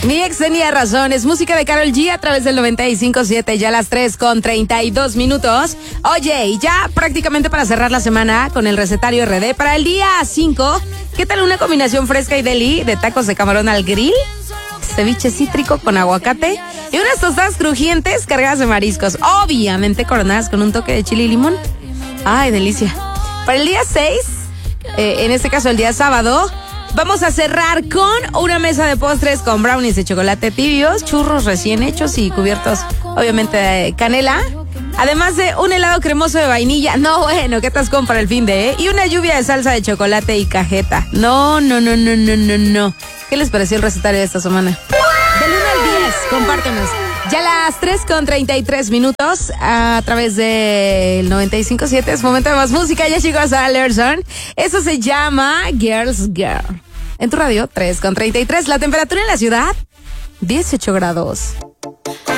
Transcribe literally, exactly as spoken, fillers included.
Mi ex tenía razón, es música de Karol G a través del noventa y cinco punto siete, ya a las tres con treinta y dos minutos. Oye, y ya prácticamente para cerrar la semana con el recetario R D para el día cinco, ¿qué tal una combinación fresca y deli de tacos de camarón al grill, ceviche cítrico con aguacate y unas tostadas crujientes cargadas de mariscos, obviamente coronadas con un toque de chile y limón? Ay, delicia. Para el día seis, eh, en este caso el día sábado, vamos a cerrar con una mesa de postres con brownies de chocolate tibios, churros recién hechos y cubiertos, obviamente, de canela. Además de un helado cremoso de vainilla. No, bueno, ¿qué estás con para el fin de, eh? Y una lluvia de salsa de chocolate y cajeta. No, no, no, no, no, no, no. ¿Qué les pareció el recetario de esta semana? Del uno al diez, compártenos. Ya las tres con treinta y tres minutos a través del noventa y cinco punto siete. Es momento de más música. Ya llegó a Sarah Larson. Eso se llama Girls Girl. En tu radio, tres con treinta y tres. La temperatura en la ciudad, dieciocho grados.